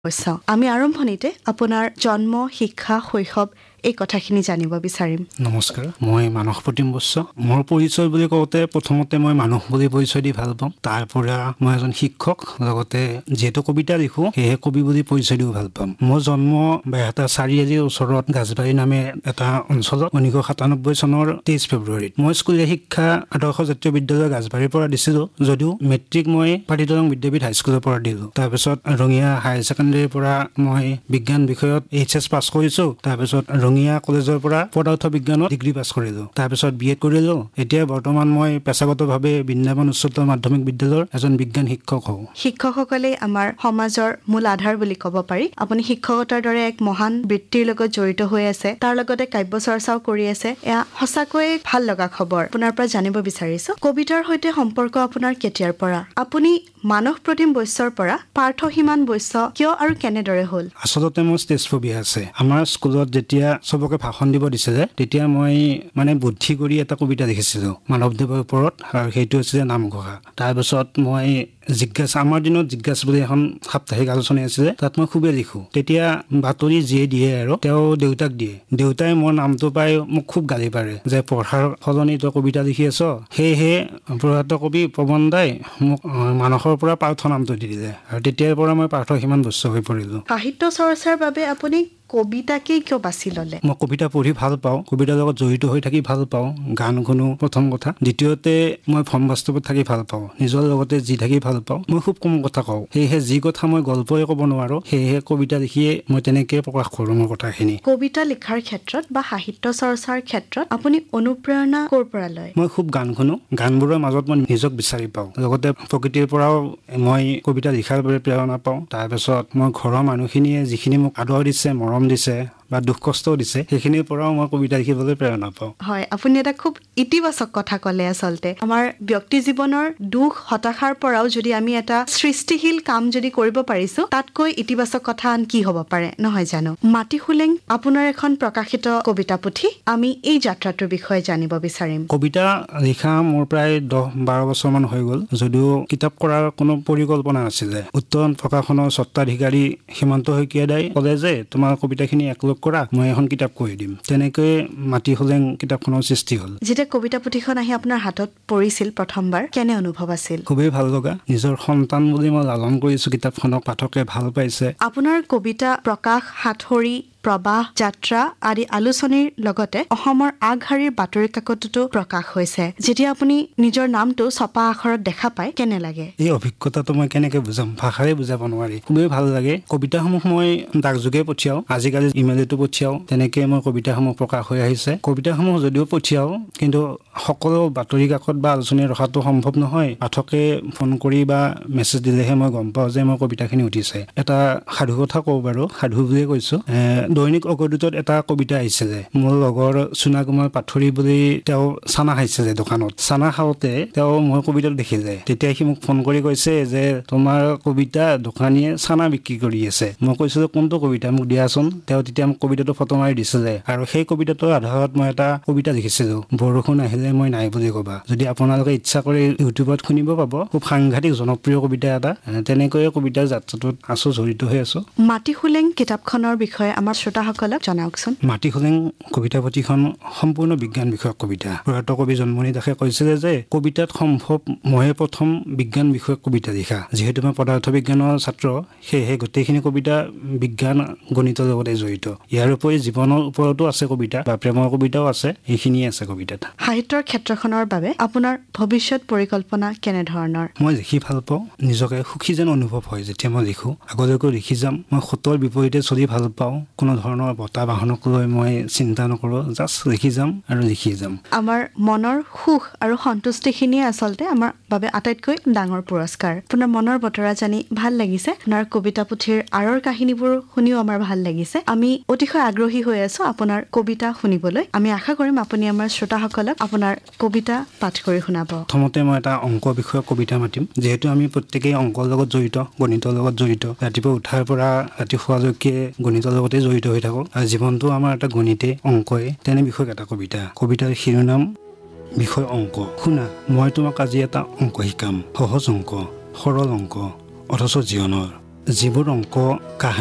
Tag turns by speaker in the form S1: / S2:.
S1: চাওঁ আমি আৰম্ভণিতে আপোনাৰ জন্ম শিক্ষা শৈশৱ এই কথাখিনি জানিব বিচাৰিম
S2: নমস্কাৰ মই মানস প্ৰতিম বৈশ্য মোৰ পৰিচয় বুলি কওঁতে প্ৰথমতে মই মানুহ বুলি পৰিচয় দি ভাল পাম তাৰ পৰা মই এজন শিক্ষক লগতে যেহেতু কবিতা লিখো সেয়ে কবি বুলি পৰিচয় দিও ভাল পাম মোৰ জন্ম বেহাটা চাৰিআলিৰ ওচৰত গাছবাৰী নামে এটা অঞ্চলত 1997 চনৰ 23 ফেব্ৰুৱাৰীত মই স্কুলীয়া শিক্ষা আদৰ্শ জাতীয় বিদ্যালয় গাছবাৰীৰ পৰা দিছিলোঁ যদিও মেট্ৰিক মই পাটিদৰং বিদ্যাপীঠ হাইস্কুলৰ পৰা দিলোঁ তাৰপিছত ৰঙিয়া হায়াৰ ছেকেণ্ডেৰীৰ পৰা মই বিজ্ঞান বিষয়ত এইচএছ পাছ কৰিছোঁ তাৰপিছত ৰঙিয়া কলেজৰ পৰা পদাৰ্থ বিজ্ঞানত ডিগ্ৰী পাছ কৰিলোঁ তাৰপিছত বিএড কৰিলোঁ এতিয়া বৰ্তমান মই পেছাগতভাৱে বৃন্দাবন উচ্চতৰ মাধ্যমিক বিদ্যালয়ৰ এজন বিজ্ঞান শিক্ষক হওঁ
S1: শিক্ষকসকলে আমাৰ সমাজৰ মূল আধাৰ বুলি ক'ব পাৰি আপুনি শিক্ষকতাৰ দৰে এক মহান বৃত্তিৰ লগত জড়িত হৈ আছে তাৰ লগতে কাব্য চৰ্চাও কৰি আছে এয়া সঁচাকৈয়ে ভাল লগা খবৰ আপোনাৰ পৰা জানিব বিচাৰিছোঁ কবিতাৰ সৈতে সম্পৰ্ক আপোনাৰ কেতিয়াৰ পৰা আপুনি মানস প্ৰতিম বৈশ্যৰ পৰা পাৰ্থহিমান বৈশ্য কিয় আৰু কেনেদৰে হ'ল
S2: আচলতে মোৰ ষ্টেজ ফোবিয়া আছে আমাৰ স্কুলত যেতিয়া সবকে ভাষণ দিব দিছিলে তেতিয়া মই বুদ্ধি কৰি এটা কবিতা লিখিছিলোঁ মানৱদেৱৰ ওপৰত আৰু সেইটো হৈছিলে নামঘোষা তাৰপিছত মই জিজ্ঞাসা আমাৰ দিনত জিজ্ঞাসা বুলি এখন সাপ্তাহিক আলোচনী আছিলে তাত মই খুবেই লিখোঁ তেতিয়া বাতৰি যিয়ে দিয়ে আৰু তেওঁ দেউতাক দিয়ে দেউতাই মোৰ নামটো পাই মোক খুব গালি পাৰে যে পঢ়াৰ সলনি তই কবিতা লিখি আছ সেয়েহে প্ৰয়াত কবি পৱন দাই মোক মানসৰ পৰা পাৰ্থ নামটো দি দিলে আৰু তেতিয়াৰ পৰা মই পাৰ্থহিমান বৈশ্য হৈ পৰিলোঁ
S1: সাহিত্য চৰ্চাৰ বাবে আপুনি কবিতাকেই কিয় বাছি ল'লে
S2: মই কবিতা পঢ়ি ভাল পাওঁ কবিতাৰ লগত জড়িত হৈ থাকি ভাল পাওঁ গান শুনো প্ৰথম কথা দ্বিতীয়তে মই ভ্ৰম বাস্তৱত থাকি ভাল পাওঁ নিজৰ লগতে যি থাকি ভাল পাওঁ মই খুব কম কথা কওঁ সেয়েহে যি কথা মই গল্পৰে ক'ব নোৱাৰোঁ সেয়েহে কবিতা লিখিয়ে মই তেনেকৈ প্ৰকাশ কৰোঁ মোৰ কথাখিনি
S1: কবিতা লিখাৰ ক্ষেত্ৰত বা সাহিত্য চৰ্চাৰ ক্ষেত্ৰত আপুনি অনুপ্ৰেৰণা ক'ৰ পৰা লয়
S2: মই খুব গান শুনো গানবোৰৰ মাজত মই নিজক বিচাৰি পাওঁ লগতে প্ৰকৃতিৰ পৰাও মই কবিতা লিখাৰ বাবে প্ৰেৰণা পাওঁ তাৰপিছত মই ঘৰৰ মানুহখিনিয়ে যিখিনি মোক আদৰ দিছে মৰম দিছে বা দুখ কষ্টও দিছে সেইখিনিৰ পৰাও মই কবিতা লিখিবলৈ প্ৰেৰণা পাওঁ
S1: হয় আপুনি এটা খুব ইতিবাচক কথা ক'লে আচলতে আমাৰ ব্যক্তি জীৱনৰ দুখ হতাশাৰ পৰাও যদি আমি এটা সৃষ্টিশীল কাম যদি কৰিব পাৰিছো তাতকৈ ইতিবাচক কথা আন কি হ'ব পাৰে নহয় জানো মাটিহুলেং আপোনাৰ এখন প্ৰকাশিত কবিতা পুথি আমি এই যাত্ৰাটোৰ বিষয়ে জানিব বিচাৰিম
S2: কবিতা লিখা মোৰ প্ৰায় 10-12 বছৰমান হৈ গ'ল যদিও কিতাপ কৰাৰ কোনো পৰিকল্পনা নাছিলে উত্তৰণ প্ৰকাশনৰ স্বত্বাধিকাৰী সীমান্ত শইকীয়া দাই ক'লে যে তোমাৰ কবিতাখিনি একলগ কৰা মই এখন কিতাপ কৰি দিম তেনেকৈ মাটিহুলেং কিতাপখনৰ সৃষ্টি হ'ল
S1: যেতিয়া কবিতা পুথিখন আহি আপোনাৰ হাতত পৰিছিল প্ৰথমবাৰ কেনে অনুভৱ আছিল
S2: খুবেই ভাল লগা নিজৰ সন্তান বুলি মই লালন কৰিছোঁ কিতাপখনক পাঠকে ভাল পাইছে
S1: আপোনাৰ কবিতা প্ৰকাশ সাঁথৰি প্ৰবাহ যাত্ৰা আদি আলোচনীৰ লগতে অসমৰ আগশাৰীৰ বাতৰি কাকততো প্ৰকাশ হৈছে যেতিয়া আপুনি নিজৰ নামটো ছপা আখৰত দেখা পায় কেনে লাগে
S2: এই অভিজ্ঞতাটো মই কেনেকে বুজাম ভাষাৰে বুজাব নোৱাৰি খুবেই ভাল লাগে কবিতাসমূহ মই ডাকযোগে পঠিয়াওঁ আজিকালি ইমেইলতো পঠিয়াওঁ তেনেকে মই কবিতাসমূহ প্ৰকাশ হৈ আহিছে কবিতাসমূহ যদিও পঠিয়াওঁ কিন্তু সকলো বাতৰি কাকত বা আলোচনী ৰখাটো সম্ভৱ নহয় পাঠকে ফোন কৰি বা মেছেজ দিলেহে মই গম পাওঁ যে মোৰ কবিতাখিনি উঠিছে এটা সাধু কথা কওঁ বাৰু সাধু বুলিয়ে কৈছোঁ দৈনিক অগ্ৰদূতত এটা কবিতা আহিছিলে মোৰ লগৰ সোণা কুমাৰ পাথৰী বুলি তেওঁ চানা খাইছিলে দোকানত চানা খাওঁতে তেওঁ মোৰ কবিতাটো দেখিলে তেতিয়া সি মোক ফোন কৰি কৈছে যে তোমাৰ কবিতা দোকানীয়ে চানা বিক্ৰী কৰি আছে মই কৈছিলোঁ কোনটো কবিতা মোক দিয়াচোন তেওঁ তেতিয়া মোক কবিতাটো ফটো মাৰি দিছিলে আৰু সেই কবিতাটোৰ আধাৰত মই এটা কবিতা লিখিছিলোঁ বৰষুণ আহিলে মই নাই বুলি ক'বা যদি আপোনালোকে ইচ্ছা কৰি ইউটিউবত শুনিব পাব খুব সাংঘাতিক জনপ্ৰিয় কবিতা এটা তেনেকৈয়ে কবিতাৰ যাত্ৰাটোত আছো জড়িত হৈ আছো
S1: মাটিহুলেং কিতাপখনৰ বিষয়ে আমাৰ শ্ৰোতাসকলক জনাওকচোন
S2: মাটিহুলেং কবিতা পুথিখন সম্পূৰ্ণ বিজ্ঞান বিষয়ক কবিতা প্ৰয়াত কবি জন্মনি দাসে কৈছিলে যে কবিতাত সম্ভৱ ময়ে প্ৰথম বিজ্ঞান বিষয়ক কবিতা লিখা যিহেতু মই পদাৰ্থ বিজ্ঞানৰ ছাত্ৰ সেয়েহে গোটেইখিনি কবিতা বিজ্ঞান গণিতৰ লগতে জড়িত ইয়াৰ উপৰি জীৱনৰ ওপৰতো আছে কবিতা বা প্ৰেমৰ কবিতাও আছে এইখিনিয়ে আছে কবিতাত
S1: সাহিত্যৰ ক্ষেত্ৰখনৰ বাবে আপোনাৰ ভৱিষ্যত পৰিকল্পনা কেনেধৰণৰ
S2: মই লিখি ভাল পাওঁ নিজকে সুখী যেন অনুভৱ হয় যেতিয়া মই লিখোঁ আগলৈকো লিখি যাম মই সতৰ বিপৰীতে চলি ভাল পাওঁ কোনো ধৰণৰ বঁটা বাহনক লৈ মই চিন্তা নকৰোঁ জাষ্ট লিখি যাম আৰু লিখি যাম
S1: আমাৰ মনৰ সুখ আৰু সন্তুষ্টিখিনিয়ে আচলতে আমাৰ বাবে আটাইতকৈ ডাঙৰ পুৰস্কাৰ আপোনাৰ মনৰ বতৰা জানি ভাল লাগিছে আপোনাৰ কবিতা পুথিৰ আঁৰৰ কাহিনীবোৰ শুনিও আমাৰ ভাল লাগিছে আমি অতিশয় আগ্ৰহী হৈ আছো আপোনাৰ কবিতা শুনিবলৈ আমি আশা কৰিম আপুনি আমাৰ শ্ৰোতাসকলক আপোনাৰ কবিতা পাঠ কৰি শুনাব
S2: প্ৰথমতে মই এটা অংক বিষয়ক কবিতা মাতিম যিহেতু আমি প্ৰত্যেকেই অংকৰ লগত জড়িত গণিতৰ লগত জড়িত ৰাতিপুৱা উঠাৰ পৰা ৰাতি শুৱালৈকে গণিতৰ লগতে জড়িত হৈ থাকোঁ আৰু জীৱনটো আমাৰ এটা গণিতে অংকই তেনে বিষয়ক এটা কবিতাৰ শিৰোনাম বিষয় অংক শুনা মই তোমাক আজি এটা অংক শিকাম সহজ অংক সৰল অংক অথচ জীৱনৰ যিবোৰ অংক কাহিনী